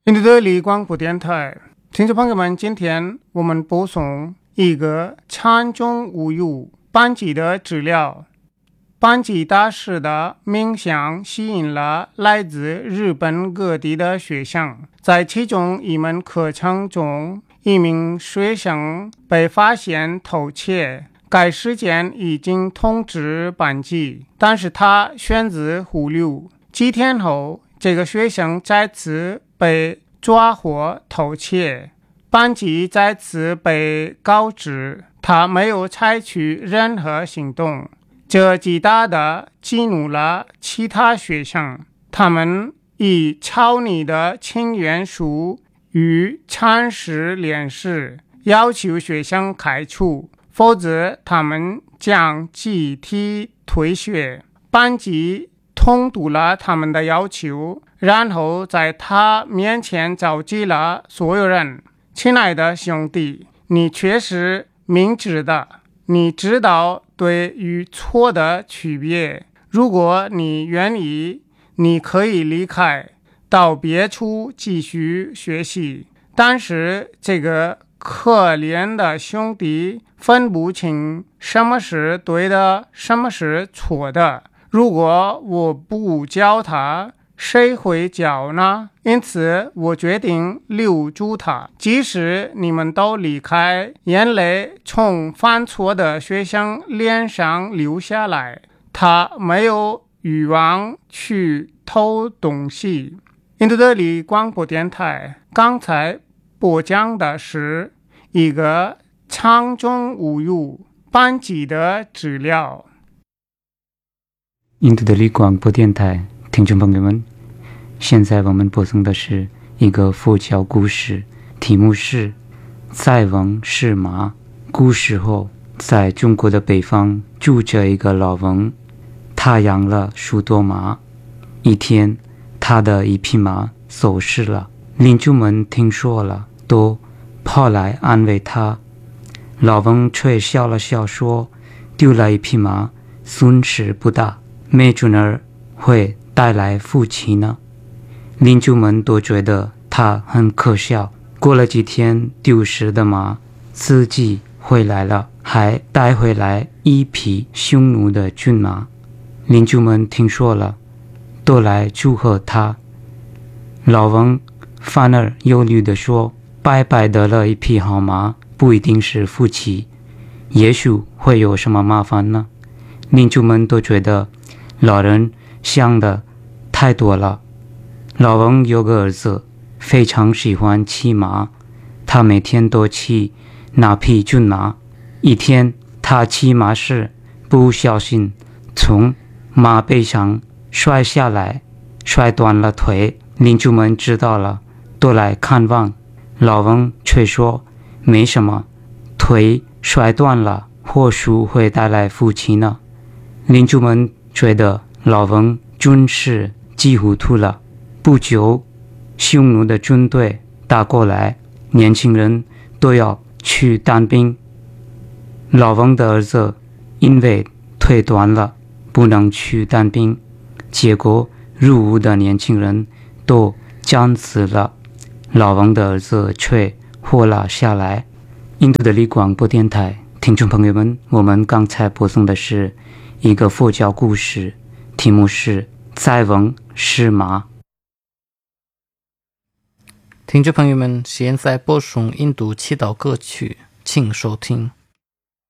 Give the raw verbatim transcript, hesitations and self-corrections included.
印度的理光普电台听众朋友们，今天我们播送一个禅宗无忧班级的资料。班级大师的冥想吸引了来自日本各地的学生，在其中一门课程中，一名学生被发现偷窃，该事件已经通知班级，但是他选择忽略。几天后，这个学生再次被抓获偷窃，班级再次被告知他没有采取任何行动，这极大地激怒了其他学生，他们以抄你的请愿书与禅师联系，要求学生开除，否则他们将集体退学。班级通读了他们的要求，然后在他面前召集了所有人。亲爱的兄弟，你确实明智的，你知道对与错的区别。如果你愿意，你可以离开，到别处继续学习。但是这个可怜的兄弟分不清什么是对的，什么是错的。如果我不教他，谁会教呢？因此我决定留住他，即使你们都离开。眼泪从犯错的学生脸上流下来，他没有欲望去偷东西。印度德里广播电台刚才播讲的是一个禅宗无忧班级的资料。 印度德里广播电台听众朋友们，现在我们播送的是一个佛教故事，题目是塞翁失马。古时候，在中国的北方住着一个老翁，他养了许多马。一天，他的一匹马走失了，邻居们听说了，都跑来安慰他。老翁却笑了笑说，丢了一匹马，损失不大，没准儿会带来福气呢。邻居们都觉得他很可笑。过了几天，丢失的马自己回来了，还带回来一匹匈奴的骏马。邻居们听说了，都来祝贺他。老翁反而忧虑地说，白白得了一匹好马，不一定是福气，也许会有什么麻烦呢？邻居们都觉得老人想的太多了。老翁有个儿子，非常喜欢骑马，他每天都骑那匹骏马。一天，他骑马时不小心从马背上摔下来，摔断了腿。邻居们知道了，都来看望。老翁却说，没什么，腿摔断了，或许会带来福气呢。邻居们觉得老翁真是急糊涂了。不久，匈奴的军队打过来，年轻人都要去当兵。老翁的儿子因为腿断了，不能去当兵，结果入伍的年轻人都战死了，老翁的儿子却活了下来。印度的里广播电台听众朋友们，我们刚才播送的是一个佛教故事，题目是塞翁失马。 听众朋友们，现在播送印度祈祷歌曲，请收听。